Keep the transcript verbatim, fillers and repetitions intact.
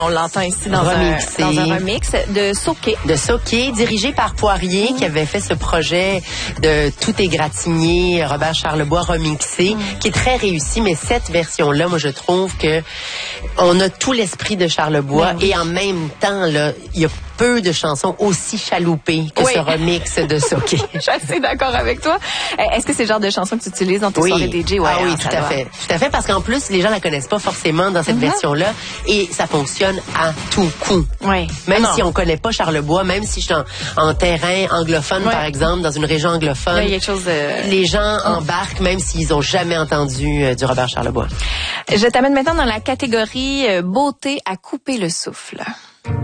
On l'entend ici dans un, dans un remix de Soké. De Soké, dirigé par Poirier, mmh. qui avait fait ce projet de Tout égratigné, Robert Charlebois remixé, mmh. qui est très réussi. Mais cette version-là, moi, je trouve que on a tout l'esprit de Charlebois oui. et en même temps, là, il y a peu de chansons aussi chaloupées que oui. ce remix de Soké. Je suis assez d'accord avec toi. Est-ce que c'est le genre de chanson que tu utilises dans tes oui. soirées D J? Ouais, ah oui, tout à fait. Tout à fait, parce qu'en plus, les gens la connaissent pas forcément dans cette mm-hmm. version-là et ça fonctionne à tout coup. Oui. Même ah si on connaît pas Charlebois, même si je suis en, en terrain anglophone, oui. par exemple, dans une région anglophone, il y a quelque chose de... les gens oh. embarquent même s'ils ont jamais entendu euh, du Robert Charlebois. Je t'amène maintenant dans la catégorie euh, beauté à couper le souffle.